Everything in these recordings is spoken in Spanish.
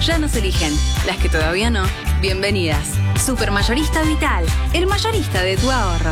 ya nos eligen. Las que todavía no, bienvenidas. Supermayorista Vital, el mayorista de tu ahorro.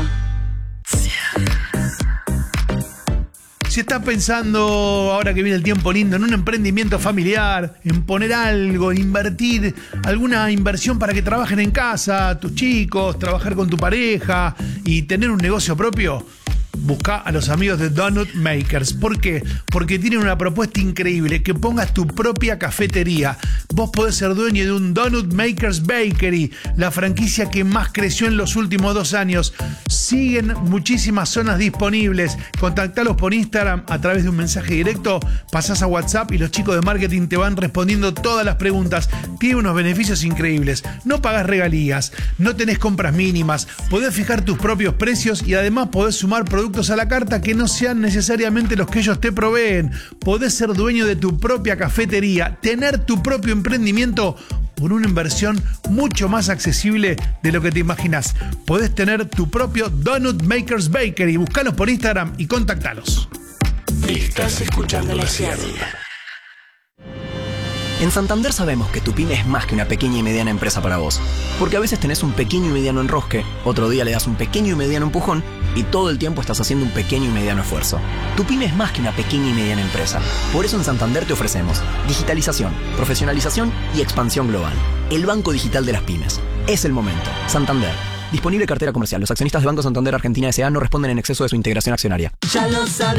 Si estás pensando, ahora que viene el tiempo lindo, en un emprendimiento familiar, en poner algo, en invertir, alguna inversión para que trabajen en casa, tus chicos, trabajar con tu pareja y tener un negocio propio, busca a los amigos de Donut Makers. ¿Por qué? Porque tienen una propuesta increíble, que pongas tu propia cafetería. Vos podés ser dueño de un Donut Makers Bakery, la franquicia que más creció en los últimos 2 años. Siguen muchísimas zonas disponibles. Contactalos por Instagram a través de un mensaje directo, pasás a WhatsApp y los chicos de marketing te van respondiendo todas las preguntas. Tiene unos beneficios increíbles. No pagás regalías, no tenés compras mínimas, podés fijar tus propios precios y además podés sumar productos a la carta que no sean necesariamente los que ellos te proveen. Podés ser dueño de tu propia cafetería, tener tu propio emprendimiento por una inversión mucho más accesible de lo que te imaginas. Podés tener tu propio Donut Makers Bakery. Buscalos por Instagram y contactalos. Estás escuchando La Sierra. En Santander sabemos que tu pyme es más que una pequeña y mediana empresa para vos. Porque a veces tenés un pequeño y mediano enrosque, otro día le das un pequeño y mediano empujón y todo el tiempo estás haciendo un pequeño y mediano esfuerzo. Tu pyme es más que una pequeña y mediana empresa. Por eso en Santander te ofrecemos digitalización, profesionalización y expansión global. El banco digital de las pymes. Es el momento. Santander. Disponible cartera comercial. Los accionistas de Banco Santander Argentina S.A. no responden en exceso de su integración accionaria. Ya lo sabes.